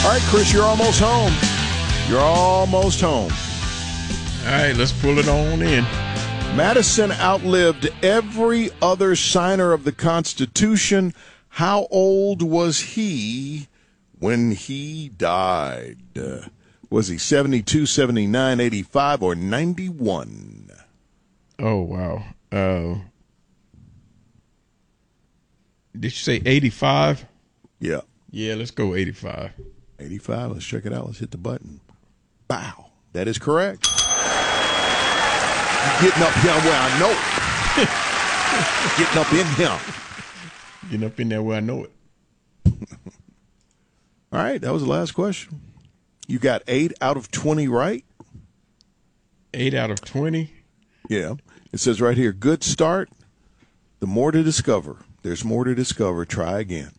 All right, Chris, you're almost home. You're almost home. All right, let's pull it on in. Madison outlived every other signer of the Constitution. How old was he when he died? Was he 72, 79, 85, or 91? Oh, wow. Did you say 85? Yeah. Yeah, let's go 85. 85. Let's check it out. Let's hit the button. Wow. That is correct. You're getting up here where I know it. Getting up in here. Getting up in there where I know it. All right. That was the last question. You got 8 out of 20 right. 8 out of 20? Yeah. It says right here, good start. The more to discover. There's more to discover. Try again.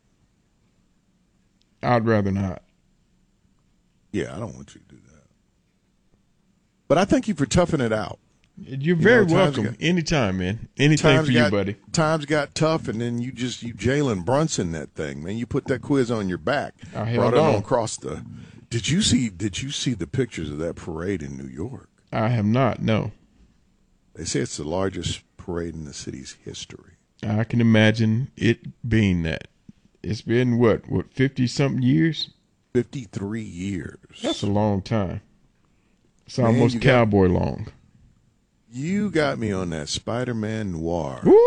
I'd rather not. Yeah, I don't want you to do that. But I thank you for toughing it out. You're very welcome. Anytime, man. Anything for you, buddy. Times got tough, and then you Jalen Brunson that thing, man. You put that quiz on your back. Oh, brought it on across the. Did you see the pictures of that parade in New York? I have not. No. They say it's the largest parade in the city's history. I can imagine it being that. It's been what 50-something years? 53 years. That's a long time. It's almost cowboy long. You got me on that Spider-Man noir. Woo!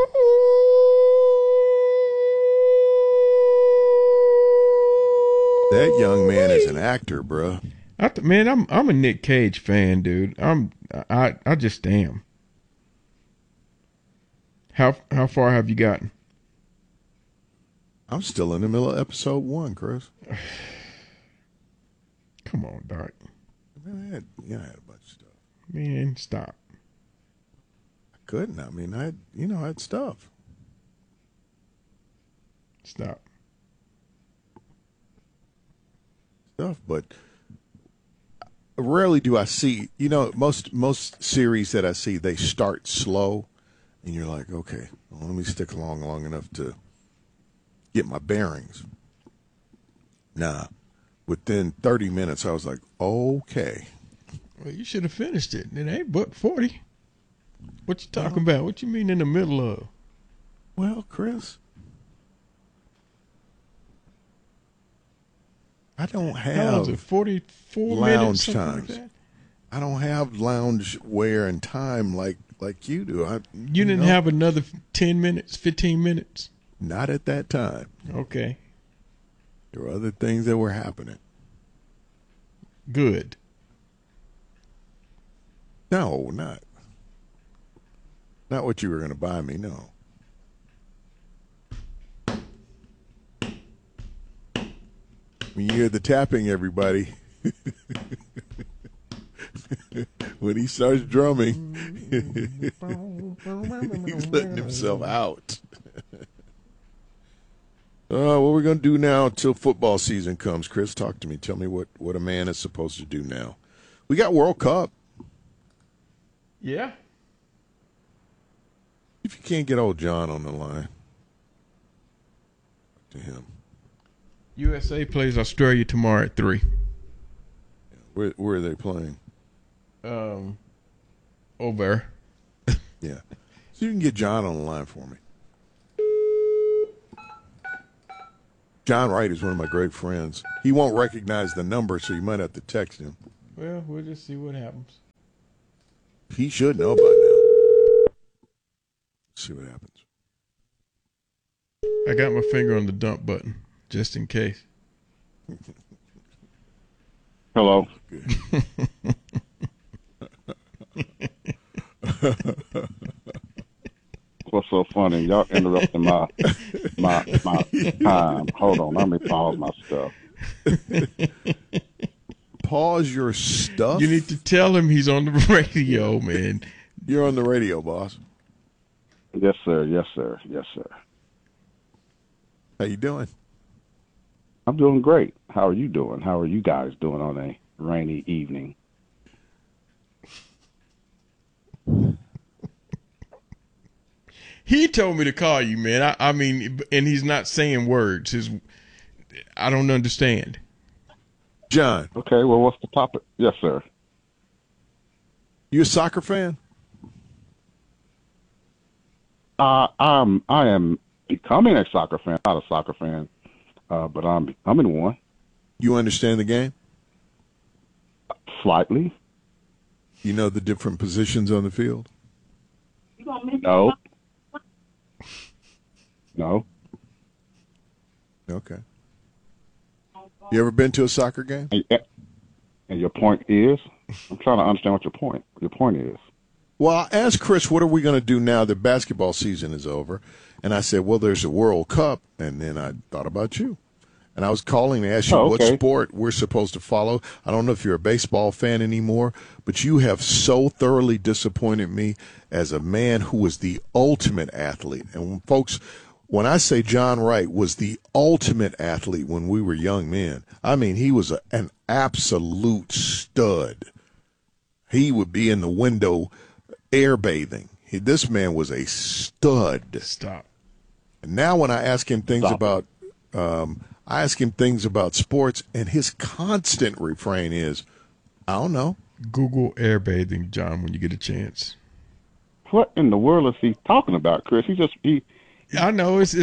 That young man is an actor, bro. Man, I'm a Nick Cage fan, dude. I just am. How far have you gotten? I'm still in the middle of episode 1, Chris. Come on, Doc. Man, I had a bunch of stuff. Man, stop. I couldn't. I mean, I had stuff. Stop. But rarely do I see, most series that I see, they start slow, and you're like, okay, well, let me stick along long enough to get my bearings. Nah, within 30 minutes, I was like, okay. Well, you should have finished it. It ain't but 40. What you talking about? What you mean in the middle of? Well, Chris, I don't have 44 lounge minutes, times. like that? I don't have lounge wear and time like you do. You didn't have another 10 minutes, 15 minutes? Not at that time. Okay. There were other things that were happening. Good. No, not what you were going to buy me, no. When you hear the tapping, everybody, when he starts drumming, he's letting himself out. What we're going to do now until football season comes, Chris, talk to me. Tell me what a man is supposed to do now. We got World Cup. Yeah. If you can't get old John on the line, to him. USA plays Australia tomorrow at 3. Where are they playing? Over. Yeah. So you can get John on the line for me. John Wright is one of my great friends. He won't recognize the number, so you might have to text him. Well, we'll just see what happens. He should know by now. Let's see what happens. I got my finger on the dump button, just in case. Hello. What's so funny? Y'all interrupting my time. Hold on, let me pause my stuff. Pause your stuff? You need to tell him he's on the radio, man. You're on the radio, boss. Yes, sir. Yes, sir. Yes, sir. How you doing? I'm doing great. How are you doing? How are you guys doing on a rainy evening? He told me to call you, man. I mean, and he's not saying words. I don't understand. John, Okay, well, what's the topic? Yes, sir. you a soccer fan? I am becoming a soccer fan, not a soccer fan, but I'm becoming one You understand the game? slightly. You know the different positions on the field? No. No. Okay. You ever been to a soccer game? And your point is? I'm trying to understand what your point is. Well, I asked Chris, what are we going to do now that basketball season is over? And I said, well, there's a World Cup. And then I thought about you. And I was calling to ask you what sport we're supposed to follow. I don't know if you're a baseball fan anymore, but you have so thoroughly disappointed me as a man who was the ultimate athlete. And folks, when I say John Wright was the ultimate athlete when we were young men, I mean, he was an absolute stud. He would be in the window air bathing. This man was a stud. Stop. And now when I ask him things about sports, and his constant refrain is, I don't know. Google air bathing, John, when you get a chance. What in the world is he talking about, Chris? I know it's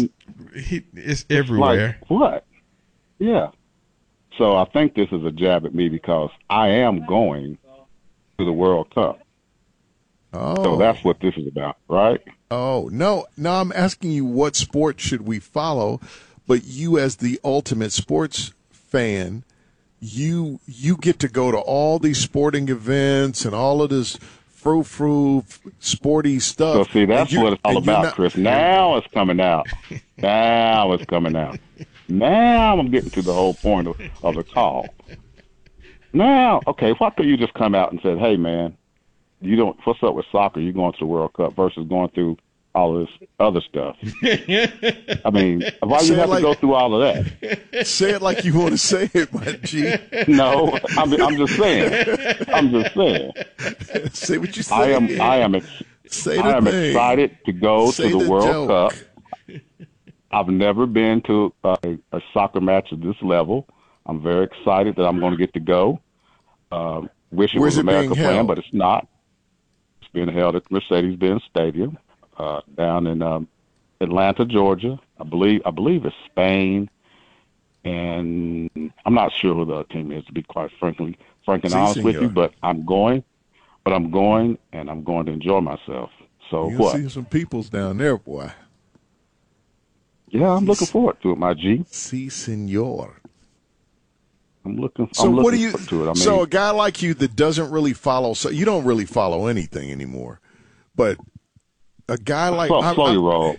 everywhere. Like what? Yeah. So I think this is a jab at me because I am going to the World Cup. Oh. So that's what this is about, right? Oh, no, I'm asking you what sport should we follow, but you as the ultimate sports fan, you get to go to all these sporting events and all of this frou-frou sporty stuff. So see, that's what it's all about, Chris. Now it's coming out. Now it's coming out. Now I'm getting to the whole point of the call. Now, okay, why could you just come out and say, hey, man, what's up with soccer? You're going to the World Cup versus going through all of this other stuff. I mean, why you have to go through all of that? Say it like you want to say it, my G. No, I'm just saying. I'm just saying. Say what you say. I am excited to go to the World Cup. I've never been to a soccer match at this level. I'm very excited that I'm going to get to go. Wish it was America playing, but it's not. It's being held at Mercedes-Benz Stadium down in Atlanta, Georgia. I believe it's Spain, and I'm not sure who the other team is, to be quite frank and honest with you. But I'm going, and I'm going to enjoy myself. So You'll see some peoples down there, boy. Yeah, I'm looking forward to it, my G. Si, senor. I'm looking to it. I mean, so a guy like you that doesn't really follow, so you don't really follow anything anymore, but a guy like slow your roll.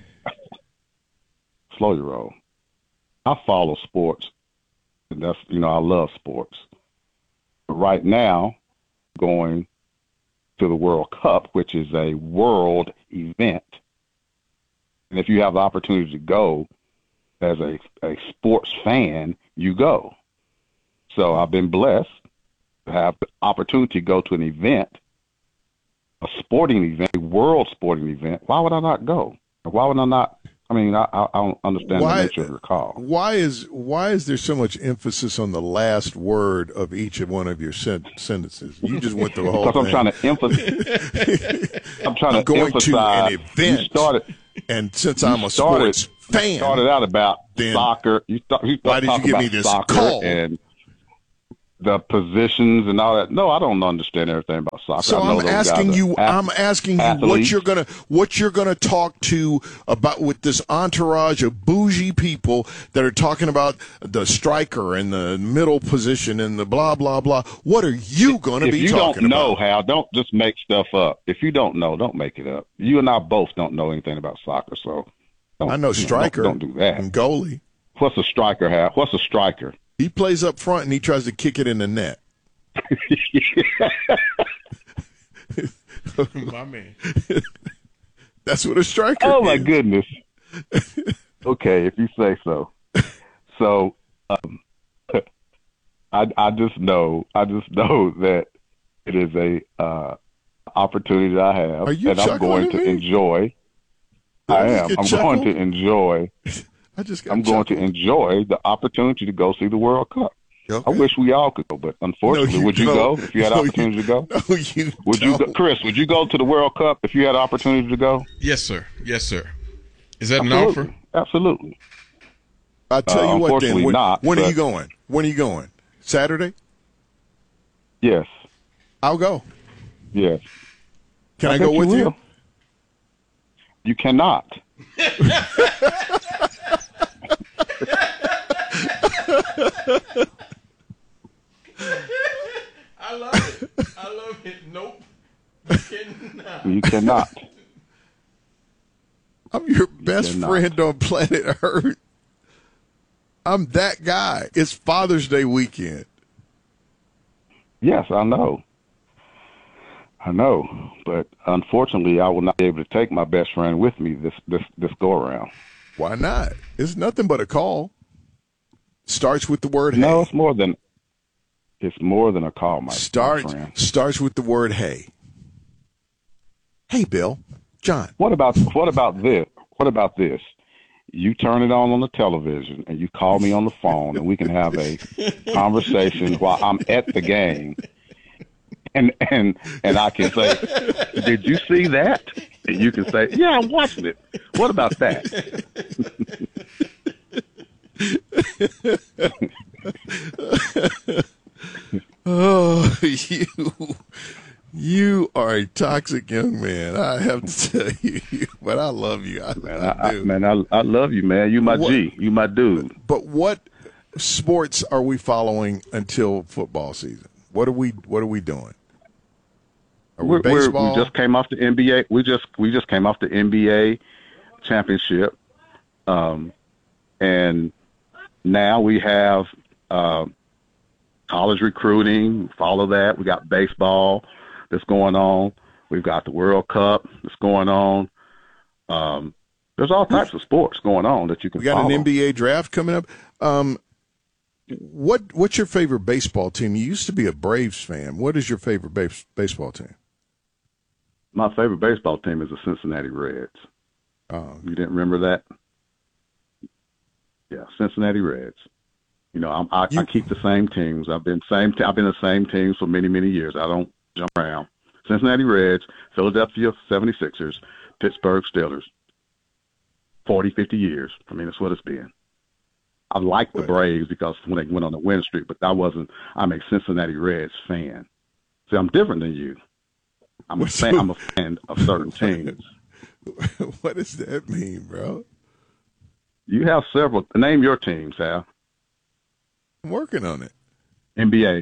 Slow your roll. I follow sports, and that's I love sports. But right now, going to the World Cup, which is a world event, and if you have the opportunity to go as a sports fan, you go. So I've been blessed to have the opportunity to go to an event, a sporting event, a world sporting event. Why would I not go? Why would I not? I mean, I don't understand the nature of your call. Why is there so much emphasis on the last word of each of one of your sentences? You just went through the whole thing. Because I'm trying to emphasize. I'm going emphasize. To an event. You started, and since I'm a sports fan, you started out about soccer. Why did you give me this call? And the positions and all that. No, I don't understand everything about soccer. So I'm asking you what you're gonna talk to about with this entourage of bougie people that are talking about the striker and the middle position and the blah blah blah. What are you gonna be talking about? If you don't know, Hal, don't just make stuff up. If you don't know, don't make it up. You and I both don't know anything about soccer, so I know striker. Don't do that. And goalie. What's a striker, Hal? What's a striker? He plays up front and he tries to kick it in the net. My man. That's what a striker is. Oh, my goodness. Okay, if you say so. So I just know that it is a opportunity that I have, and I'm going to enjoy. I am. I'm going to enjoy. I'm going to enjoy the opportunity to go see the World Cup. I wish we all could go, but unfortunately, would you go if you had opportunity to go? No, you Would you, Chris? Would you go to the World Cup if you had opportunity to go? Yes, sir. Yes, sir. Is that Absolutely. an offer? Absolutely. I'll tell you what. Then Unfortunately not, when are but- you going? When are you going? Saturday? Yes. I'll go. Yes. Can I think go with you? will. You cannot. I love it. I love it. Nope. You cannot. You cannot. I'm your best cannot. friend on planet Earth. I'm that guy. It's Father's Day weekend. Yes, I know. I know, but unfortunately, I will not be able to take my best friend with me this go around. Why not? It's nothing but a call. Starts with the word hey. No, it's more than a call, my friend. Starts with the word hey. Hey, Bill, John. What about this? What about this? You turn it on the television and you call me on the phone and we can have a conversation while I'm at the game. And I can say, did you see that? And you can say, yeah, I'm watching it. What about that? Oh, you are a toxic young man. I have to tell you, but I love you. I do. I love you, man. You my G. You my dude. But what sports are we following until football season? What are we doing? We just came off the NBA. We just came off the NBA championship, and now we have college recruiting. Follow that. We got baseball that's going on. We've got the World Cup that's going on. There's all types of sports going on that you can. We got follow. an NBA draft coming up. What's your favorite baseball team? You used to be a Braves fan. What is your favorite baseball team? My favorite baseball team is the Cincinnati Reds. You didn't remember that? Yeah, Cincinnati Reds. You know, I keep the same teams. I've been the same teams for many, many years. I don't jump around. Cincinnati Reds, Philadelphia 76ers, Pittsburgh Steelers. 40, 50 years. I mean, that's what it's been. I like the Braves because when they went on the win streak, but I'm a Cincinnati Reds fan. See, I'm different than you. I'm a fan of certain teams. What does that mean, bro? You have several. Name your teams, Hal. I'm working on it. NBA.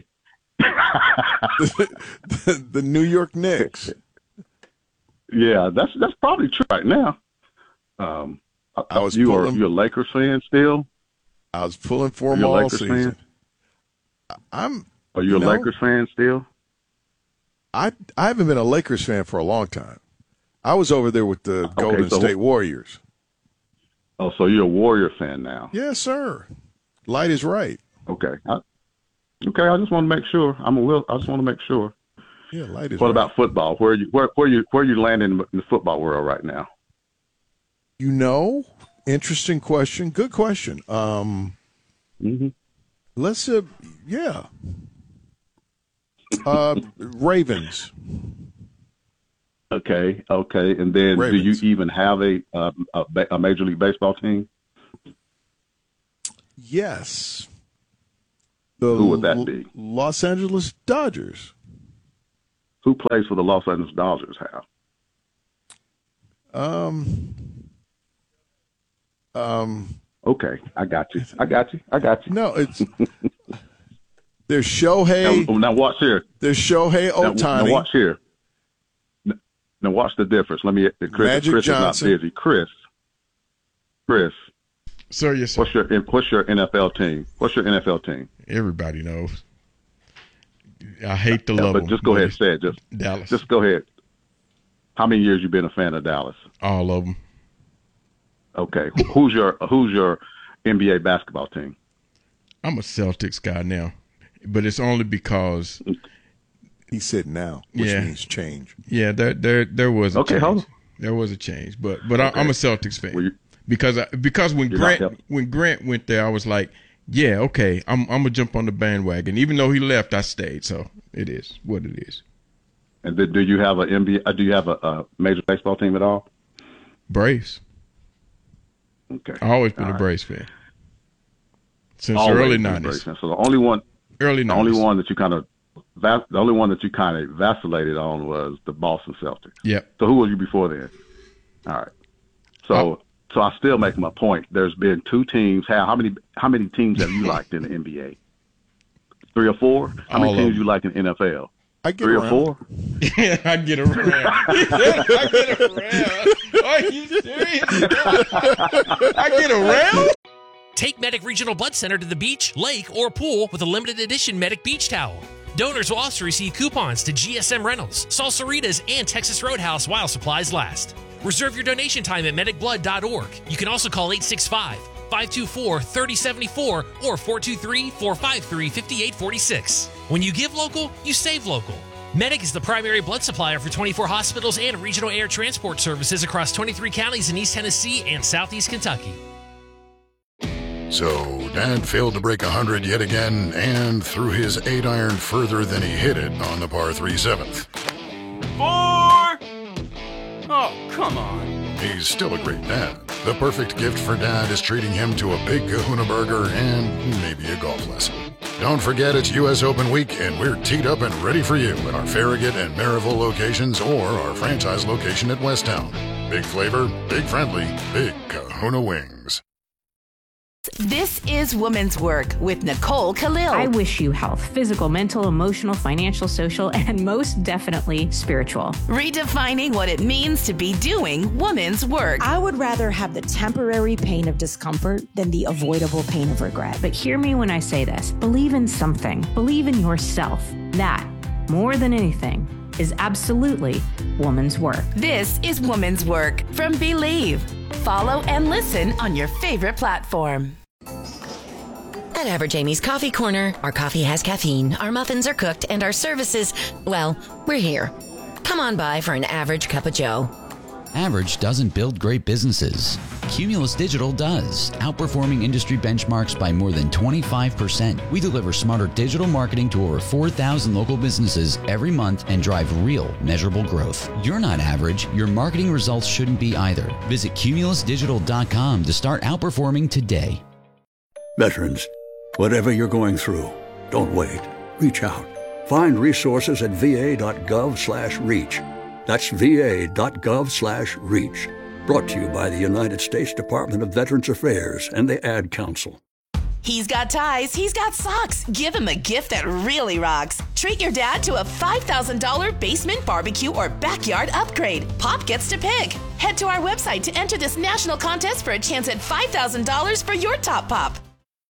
the New York Knicks. Yeah, that's probably true right now. You're a Lakers fan still? I was pulling for them all season. Are you a Lakers fan still? I haven't been a Lakers fan for a long time. I was over there with the Golden State Warriors. Oh, so you're a Warrior fan now? Yes, sir. Light is right. Okay. I just want to make sure. I just want to make sure. Yeah, light is What right. about football? Where you landing in the football world right now? Interesting question. Good question. Let's Ravens. Okay. And then Ravens. Do you even have a Major League Baseball team? Yes. Who would that be? Los Angeles Dodgers. Who plays for the Los Angeles Dodgers, Hal? Okay, I got you. No, it's there's Shohei. Now watch here. There's Shohei Ohtani. Now watch here. Now watch the difference. Chris Magic is Johnson. not busy. Chris. Sir, yes, sir. What's your NFL team? What's your NFL team? Everybody knows. I hate to love but them. just go ahead and say it. Dallas. Just go ahead. How many years you been a fan of Dallas? All of them. Okay. Who's your NBA basketball team? I'm a Celtics guy now, but it's only because he said now, which means change. Yeah, there was a change. Hold on. There was a change, but I'm a Celtics fan Well, because when Grant went there, I was like, Yeah, okay. I'm gonna jump on the bandwagon. Even though he left, I stayed. So it is what it is. And do you have a NBA? Do you have a Major Baseball team at all? Braves. Okay. I've always been All a right. Braves fan since Always the early been a '90s. Braves fan. So the only one that you kind of vacillated on was the Boston Celtics. Yep. So who were you before then? All right. So I still make my point. There's been two teams. How many teams have you liked in the NBA? 3 or 4? How many All of teams them. you like in the NFL? I get 3 around. or 4? Yeah, I get around. I get around. Are you serious? I get around? Take Medic Regional Blood Center to the beach, lake, or pool with a limited edition Medic Beach Towel. Donors will also receive coupons to GSM Rentals, Salsaritas, and Texas Roadhouse while supplies last. Reserve your donation time at medicblood.org. You can also call 865-524-3074 or 423-453-5846. When you give local, you save local. Medic is the primary blood supplier for 24 hospitals and regional air transport services across 23 counties in East Tennessee and Southeast Kentucky. So, Dad failed to break 100 yet again and threw his 8-iron further than he hit it on the par 3 7th. 4! Oh, come on. He's still a great dad. The perfect gift for Dad is treating him to a big kahuna burger and maybe a golf lesson. Don't forget it's U.S. Open week and we're teed up and ready for you at our Farragut and Maryville locations or our franchise location at Westtown. Big flavor, big friendly, big kahuna wings. This is Woman's Work with Nicole Khalil. I wish you health, physical, mental, emotional, financial, social, and most definitely spiritual. Redefining what it means to be doing woman's work. I would rather have the temporary pain of discomfort than the avoidable pain of regret. But hear me when I say this. Believe in something. Believe in yourself. That, more than anything, is absolutely woman's work. This is Woman's Work from Believe. Follow and listen on your favorite platform. At Average Amy's Coffee Corner, our coffee has caffeine, our muffins are cooked, and our services, well, we're here. Come on by for an average cup of joe. Average doesn't build great businesses. Cumulus Digital does, outperforming industry benchmarks by more than 25%. We deliver smarter digital marketing to over 4,000 local businesses every month and drive real, measurable growth. You're not average. Your marketing results shouldn't be either. Visit cumulusdigital.com to start outperforming today. Veterans, whatever you're going through, don't wait. Reach out. Find resources at va.gov/reach. That's va.gov/reach. Brought to you by the United States Department of Veterans Affairs and the Ad Council. He's got ties, he's got socks. Give him a gift that really rocks. Treat your dad to a $5,000 basement barbecue or backyard upgrade. Pop gets to pick. Head to our website to enter this national contest for a chance at $5,000 for your top pop.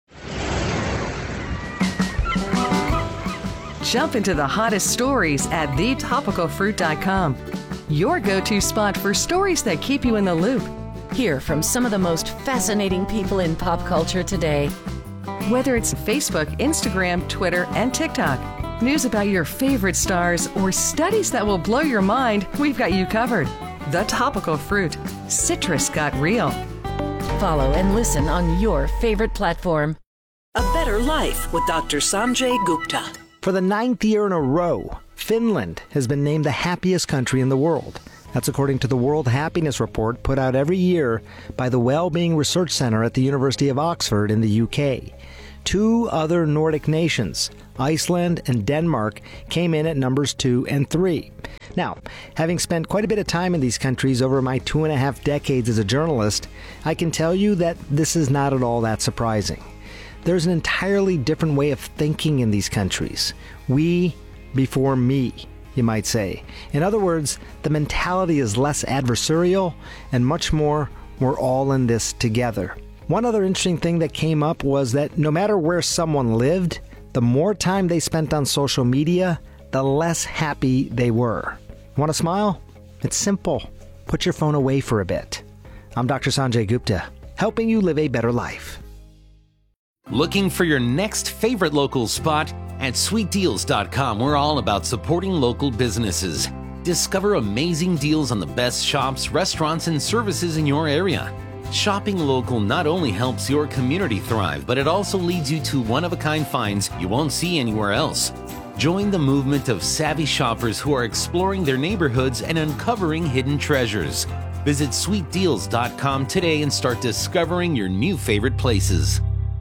Jump into the hottest stories at thetopicalfruit.com. Your go-to spot for stories that keep you in the loop. Hear from some of the most fascinating people in pop culture today. Whether it's Facebook, Instagram, Twitter, and TikTok, news about your favorite stars, or studies that will blow your mind, we've got you covered. The Topical Fruit. Citrus got real. Follow and listen on your favorite platform. A Better Life with Dr. Sanjay Gupta. For the 9th year in a row, Finland has been named the happiest country in the world. That's according to the World Happiness Report put out every year by the Wellbeing Research Centre at the University of Oxford in the UK. 2 other Nordic nations, Iceland and Denmark, came in at numbers 2 and 3. Now, having spent quite a bit of time in these countries over my 2.5 decades as a journalist, I can tell you that this is not at all that surprising. There's an entirely different way of thinking in these countries. We before me, you might say. In other words, the mentality is less adversarial and much more, we're all in this together. One other interesting thing that came up was that no matter where someone lived, the more time they spent on social media, the less happy they were. Want to smile? It's simple. Put your phone away for a bit. I'm Dr. Sanjay Gupta, helping you live a better life. Looking for your next favorite local spot? At sweetdeals.com, we're all about supporting local businesses. Discover amazing deals on the best shops, restaurants, and services in your area. Shopping local not only helps your community thrive, but it also leads you to one-of-a-kind finds you won't see anywhere else. Join the movement of savvy shoppers who are exploring their neighborhoods and uncovering hidden treasures. Visit sweetdeals.com today and start discovering your new favorite places.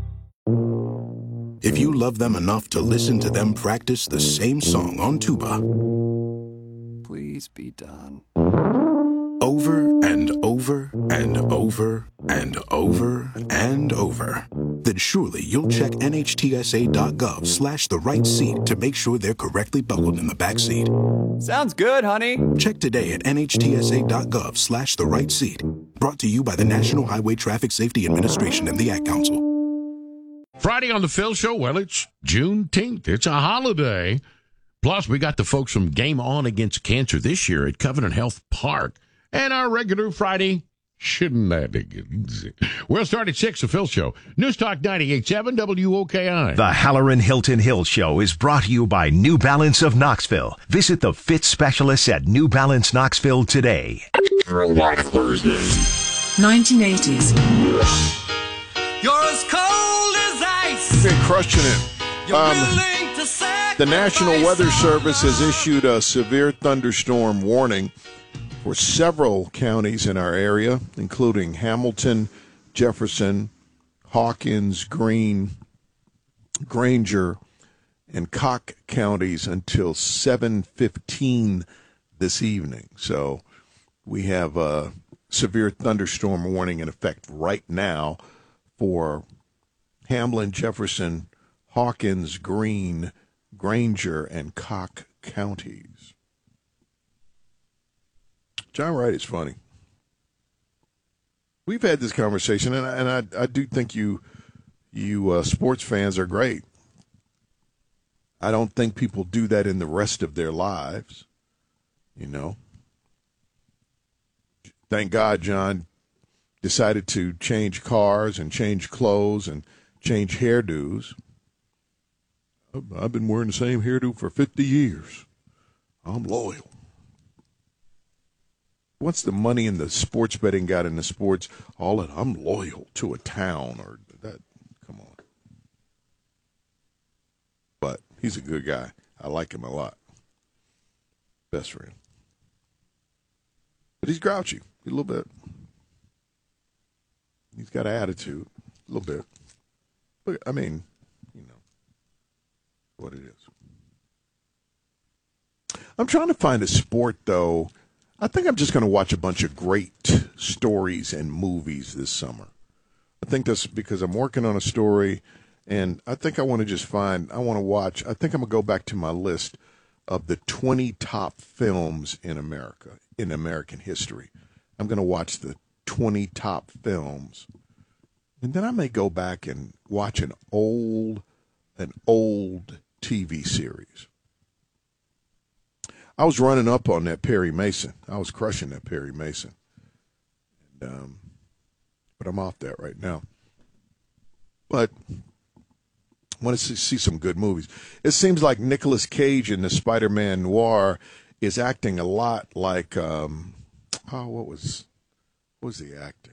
If you love them enough to listen to them practice the same song on tuba, please be done. Over and over and over and over and over, then surely you'll check NHTSA.gov/the right seat to make sure they're correctly buckled in the back seat. Sounds good, honey. Check today at NHTSA.gov/the right seat. Brought to you by the National Highway Traffic Safety Administration and the Ad Council. Friday on the Phil Show, well, it's Juneteenth. It's a holiday. Plus, we got the folks from Game On Against Cancer this year at Covenant Health Park. And our regular Friday shenanigans. We'll start at 6, the Phil Show. News Talk 98.7 WOKI. The Halloran Hilton Hill Show is brought to you by New Balance of Knoxville. Visit the fit specialists at New Balance Knoxville today. Throwback Thursday. 1980s. You're as cold as ice. Been crushing it. The National Weather Service has issued a severe thunderstorm warning for several counties in our area, including Hamilton, Jefferson, Hawkins, Greene, Granger, and Cock counties until 7:15 this evening. So we have a severe thunderstorm warning in effect right now for Hamlin, Jefferson, Hawkins, Greene, Granger, and Cock counties. John Wright is funny. We've had this conversation, and I do think you sports fans are great. I don't think people do that in the rest of their lives, you know. Thank God John decided to change cars and change clothes and change hairdos. I've been wearing the same hairdo for 50 years. I'm loyal. What's the money in the sports betting got in the sports? All that I'm loyal to a town or that. Come on. But he's a good guy. I like him a lot. Best friend. But he's grouchy a little bit. He's got an attitude a little bit. But I mean, you know what it is. I'm trying to find a sport though. I think I'm just going to watch a bunch of great stories and movies this summer. I think that's because I'm working on a story, and I think I want to just I think I'm going to go back to my list of the 20 top films in America, in American history. I'm going to watch the 20 top films, and then I may go back and watch an old TV series. I was running up on that Perry Mason. I was crushing that Perry Mason. And, but I'm off that right now. But I want to see some good movies. It seems like Nicolas Cage in the Spider-Man Noir is acting a lot like, what was the actor?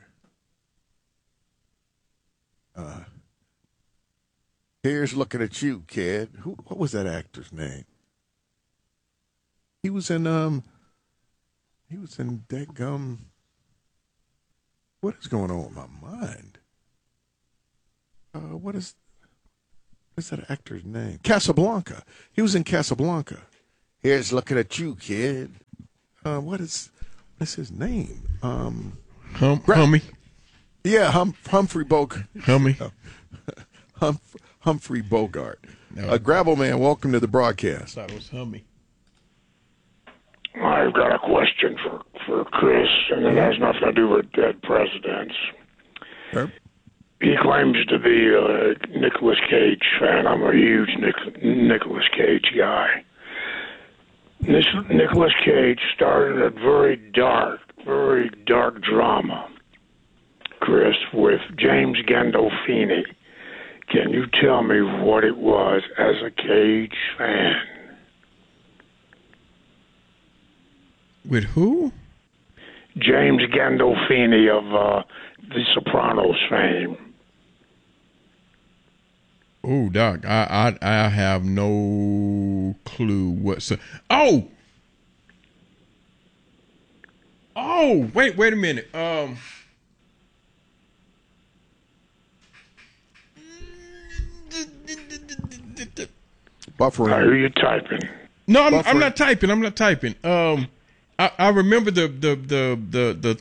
Here's looking at you, kid. What was that actor's name? He was in Dadgum. What is going on with my mind? What's that actor's name? Casablanca. He was in Casablanca. Here's looking at you, kid. What's his name? Hummy. Yeah, Humphrey Bogart. Hummy. Humphrey Bogart. No. Gravel Man, welcome to the broadcast. I thought it was Hummy. I've got a question for Chris, and it has nothing to do with dead presidents. Sure. He claims to be a Nicolas Cage fan. I'm a huge Nicolas Cage guy. Nicolas Cage started a very dark drama, Chris, with James Gandolfini. Can you tell me what it was as a Cage fan? With who? James Gandolfini of The Sopranos fame. Oh, Doc, I have no clue what. Oh, wait a minute. Buffering. I hear you typing. No, I'm not typing. I'm not typing. I remember the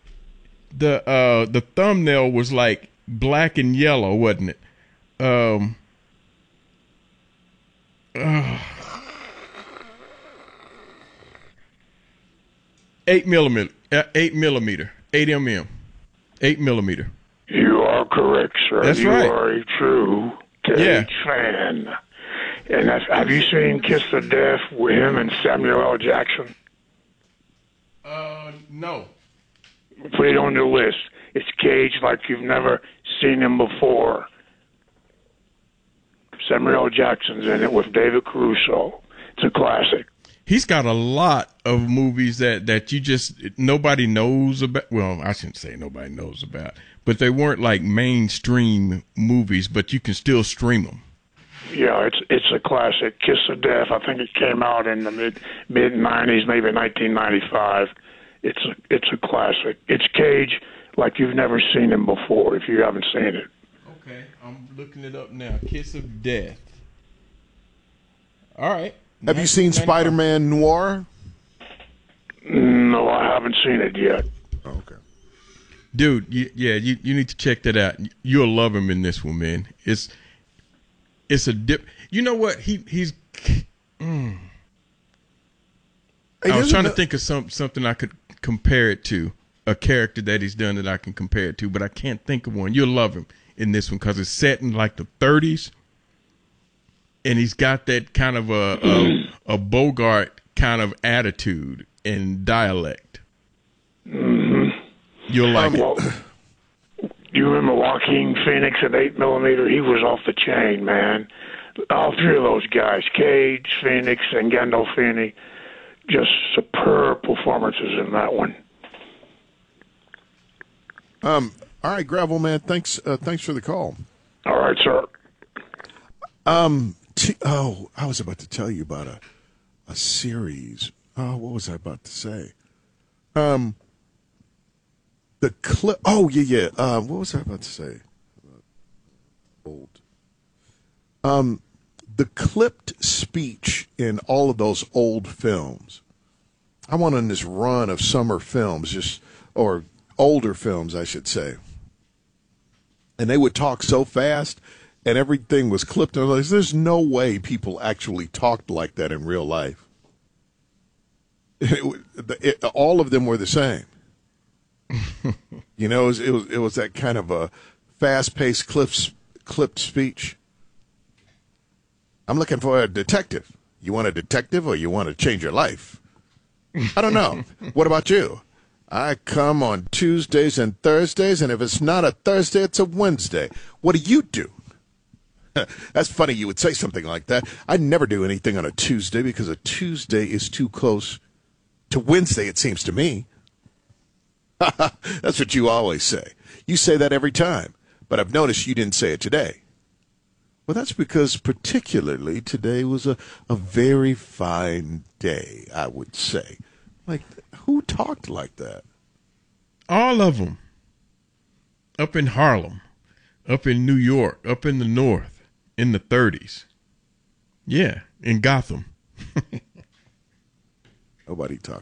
thumbnail was like black and yellow, wasn't it? 8 millimeter, 8 millimeter, 8 mm, 8 millimeter. You are correct, sir. That's you right. are a true Cage fan. And have you seen Kiss of Death with him and Samuel L. Jackson? No. Put it on your list. It's Cage like you've never seen him before. Samuel L. Jackson's in it with David Caruso. It's a classic. He's got a lot of movies that you just nobody knows about. Well, I shouldn't say nobody knows about, but they weren't like mainstream movies, but you can still stream them. Yeah, it's a classic. Kiss of Death. I think it came out in the mid '90s, maybe 1995. It's a classic. It's Cage like you've never seen him before. If you haven't seen it. Okay, I'm looking it up now. Kiss of Death. All right. Have you seen Spider-Man Noir? No, I haven't seen it yet. Okay. Dude, you need to check that out. You'll love him in this one, man. It's a dip. You know what? He's. I was trying to think of something I could compare it to, a character that he's done that I can compare it to, but I can't think of one. You'll love him in this one because it's set in like the 30s, and he's got that kind of a Bogart kind of attitude and dialect. Mm-hmm. You'll like well, it. You remember Joaquin Phoenix at 8 millimeter? He was off the chain, man. All three of those guys, Cage, Phoenix, and Gandolfini, just superb performances in that one. All right, Gravel Man. Thanks for the call. All right, sir. I was about to tell you about a series. Oh, what was I about to say? The clip. Oh, yeah. What was I about to say? Old. The clipped speech in all of those old films. I went on this run of summer films, or older films, I should say. And they would talk so fast, and everything was clipped. I was like, there's no way people actually talked like that in real life. All of them were the same. You know, it was that kind of a fast-paced clipped speech. I'm looking for a detective. You want a detective or you want to change your life? I don't know. What about you? I come on Tuesdays and Thursdays, and if it's not a Thursday, it's a Wednesday. What do you do? That's funny you would say something like that. I never do anything on a Tuesday because a Tuesday is too close to Wednesday, it seems to me. That's what you always say. You say that every time, but I've noticed you didn't say it today. Well, that's because particularly today was a very fine day, I would say. Like, who talked like that? All of them. Up in Harlem, up in New York, up in the North, in the 30s. Yeah, in Gotham. Nobody talked